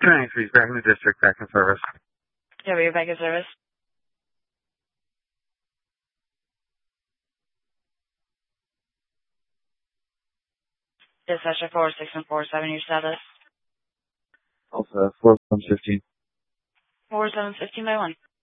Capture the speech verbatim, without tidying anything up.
ninety-three is back in the district, back in service. Yeah, we're back in service. Dispatcher four six one four seven, your status? Alpha four seven fifteen. four seven fifteen by one.